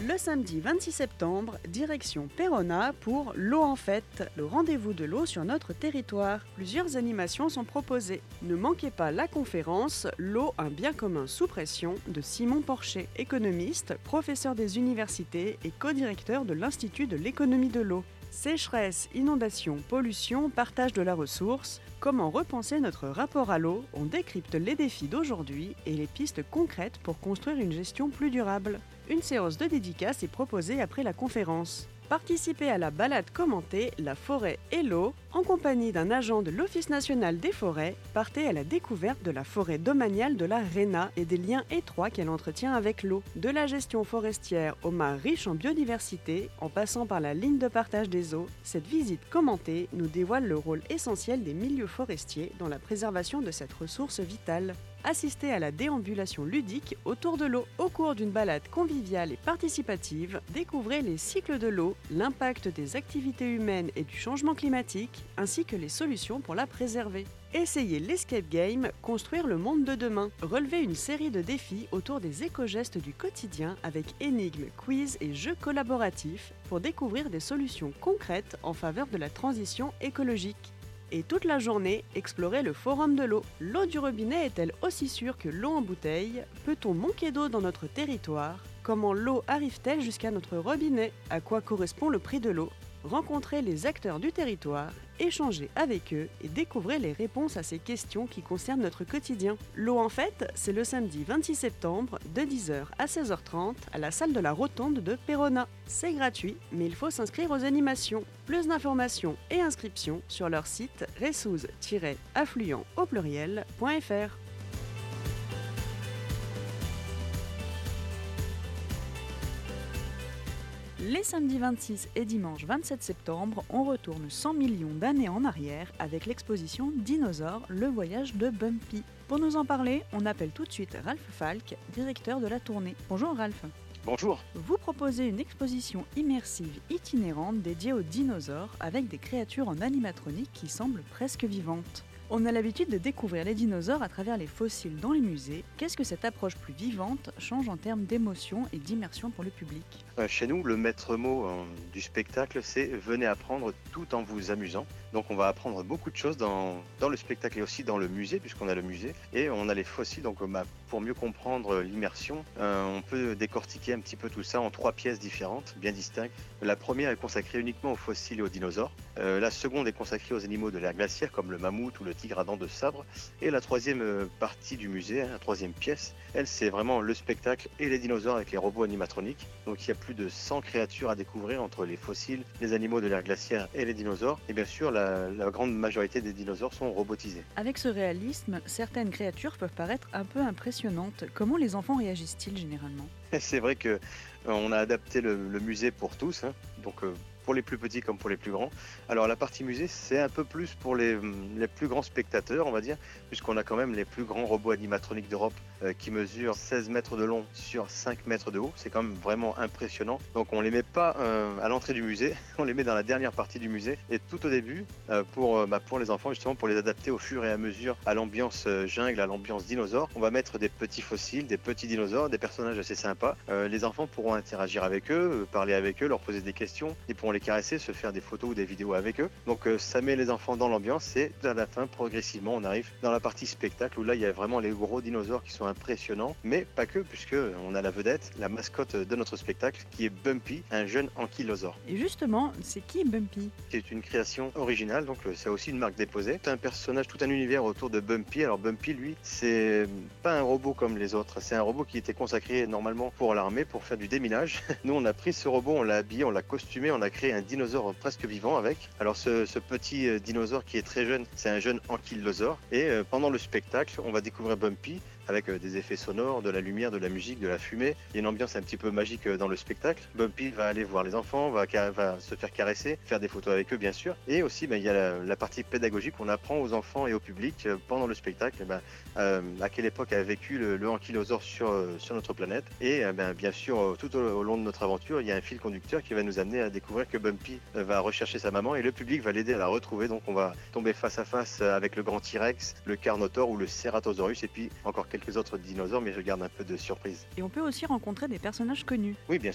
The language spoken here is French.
Le samedi 26 septembre, direction Perona pour L'eau en fête, le rendez-vous de l'eau sur notre territoire. Plusieurs animations sont proposées. Ne manquez pas la conférence L'eau, un bien commun sous pression de Simon Porcher, économiste, professeur des universités et co-directeur de l'Institut de l'économie de l'eau. Sécheresse, inondation, pollution, partage de la ressource, comment repenser notre rapport à l'eau? On décrypte les défis d'aujourd'hui et les pistes concrètes pour construire une gestion plus durable. Une séance de dédicace est proposée après la conférence. Participez à la balade commentée La forêt et l'eau. En compagnie d'un agent de l'Office national des forêts, partez à la découverte de la forêt domaniale de la Réna et des liens étroits qu'elle entretient avec l'eau. De la gestion forestière aux mares riches en biodiversité, en passant par la ligne de partage des eaux, cette visite commentée nous dévoile le rôle essentiel des milieux forestiers dans la préservation de cette ressource vitale. Assistez à la déambulation ludique autour de l'eau. Au cours d'une balade conviviale et participative, découvrez les cycles de l'eau, l'impact des activités humaines et du changement climatique, ainsi que les solutions pour la préserver. Essayez l'escape game, construire le monde de demain. Relevez une série de défis autour des éco-gestes du quotidien avec énigmes, quiz et jeux collaboratifs pour découvrir des solutions concrètes en faveur de la transition écologique. Et toute la journée, explorez le forum de l'eau. L'eau du robinet est-elle aussi sûre que l'eau en bouteille? Peut-on manquer d'eau dans notre territoire? Comment l'eau arrive-t-elle jusqu'à notre robinet? À quoi correspond le prix de l'eau? Rencontrez les acteurs du territoire, échangez avec eux et découvrez les réponses à ces questions qui concernent notre quotidien. L'eau en fête, c'est le samedi 26 septembre de 10h à 16h30 à la salle de la Rotonde de Perona. C'est gratuit, mais il faut s'inscrire aux animations. Plus d'informations et inscriptions sur leur site ressouz-affluent au pluriel.fr. Les samedis 26 et dimanche 27 septembre, on retourne 100 millions d'années en arrière avec l'exposition Dinosaures, le voyage de Bumpy. Pour nous en parler, on appelle tout de suite Ralph Falk, directeur de la tournée. Bonjour Ralph. Bonjour. Vous proposez une exposition immersive itinérante dédiée aux dinosaures avec des créatures en animatronique qui semblent presque vivantes. On a l'habitude de découvrir les dinosaures à travers les fossiles dans les musées. Qu'est-ce que cette approche plus vivante change en termes d'émotion et d'immersion pour le public? Chez nous, le maître mot du spectacle, c'est « venez apprendre tout en vous amusant ». Donc on va apprendre beaucoup de choses dans le spectacle et aussi dans le musée, puisqu'on a le musée. Et on a les fossiles, donc pour mieux comprendre l'immersion, on peut décortiquer un petit peu tout ça en 3 pièces différentes, bien distinctes. La première est consacrée uniquement aux fossiles et aux dinosaures. La seconde est consacrée aux animaux de l'ère glaciaire, comme le mammouth ou le tigre à dents de sabre. Et la troisième partie du musée, la troisième pièce, elle, c'est vraiment le spectacle et les dinosaures avec les robots animatroniques. Donc il y a plus de 100 créatures à découvrir entre les fossiles, les animaux de l'ère glaciaire et les dinosaures. Et bien sûr, la grande majorité des dinosaures sont robotisés. Avec ce réalisme, certaines créatures peuvent paraître un peu impressionnantes. Comment les enfants réagissent-ils généralement? C'est vrai que on a adapté le musée pour tous, donc pour les plus petits comme pour les plus grands. Alors la partie musée, c'est un peu plus pour les plus grands spectateurs, on va dire, puisqu'on a quand même les plus grands robots animatroniques d'Europe qui mesurent 16 mètres de long sur 5 mètres de haut. C'est quand même vraiment impressionnant. Donc on les met pas à l'entrée du musée, on les met dans la dernière partie du musée et tout au début pour les enfants, justement pour les adapter au fur et à mesure à l'ambiance jungle, à l'ambiance dinosaure. On va mettre des petits fossiles, des petits dinosaures, des personnages assez sympas. Les enfants pourront interagir avec eux, parler avec eux, leur poser des questions. Ils pourront les caresser, se faire des photos ou des vidéos avec eux. Donc ça met les enfants dans l'ambiance et à la fin, progressivement, on arrive dans la partie spectacle où là, il y a vraiment les gros dinosaures qui sont impressionnants, mais pas que, puisque on a la vedette, la mascotte de notre spectacle, qui est Bumpy, un jeune ankylosaure. Et justement, c'est qui Bumpy? C'est une création originale, donc c'est aussi une marque déposée. C'est un personnage, tout un univers autour de Bumpy. Alors Bumpy, lui, c'est pas un robot comme les autres, c'est un robot qui était consacré normalement pour l'armée, pour faire du déminage. Nous, on a pris ce robot, on l'a habillé, on l'a costumé, on a créé un dinosaure presque vivant avec. Alors ce petit dinosaure qui est très jeune, c'est un jeune ankylosaure. Et pendant le spectacle, on va découvrir Bumpy avec des effets sonores, de la lumière, de la musique, de la fumée. Il y a une ambiance un petit peu magique dans le spectacle. Bumpy va aller voir les enfants, va se faire caresser, faire des photos avec eux bien sûr. Et aussi il y a la partie pédagogique, on apprend aux enfants et au public pendant le spectacle à quelle époque a vécu le ankylosaure sur notre planète. Et bien sûr, tout au long de notre aventure, il y a un fil conducteur qui va nous amener à découvrir que Bumpy va rechercher sa maman et le public va l'aider à la retrouver. Donc on va tomber face à face avec le grand T-Rex, le Carnotaure ou le Ceratosaurus et puis encore quelques autres dinosaures, mais je garde un peu de surprise. Et on peut aussi rencontrer des personnages connus. Oui, bien